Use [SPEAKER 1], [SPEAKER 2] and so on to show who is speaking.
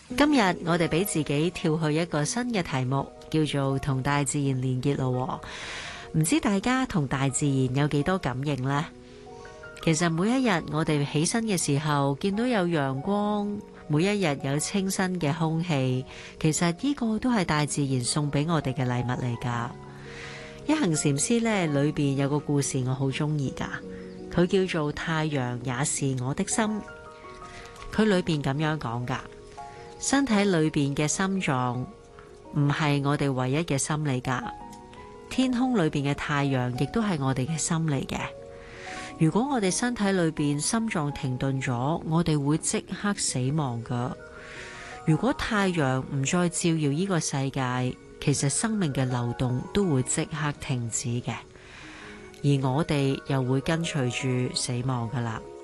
[SPEAKER 1] 今日我哋俾自己跳去一個新嘅題目，叫做同大自然連結咯。唔知大家同大自然有幾多感應呢？其實每一日我哋起身嘅時候，見到有陽光，每一日有清新嘅空氣，其實呢個都係大自然送俾我哋嘅禮物嚟㗎。一行禪師呢裏邊有個故事我好中意㗎，佢叫做太陽也是我的心。佢裏邊咁樣講㗎。身體裏邊嘅心臟唔係我哋唯一嘅心嚟㗎，天空裏邊嘅太陽亦都係我哋嘅心嚟嘅。如果我哋身體裏邊心臟停頓咗，我哋會即刻死亡㗎。如果太陽唔再照耀呢個世界，其實生命嘅流動都會即刻停止嘅，而我哋又會跟隨住死亡㗎喇。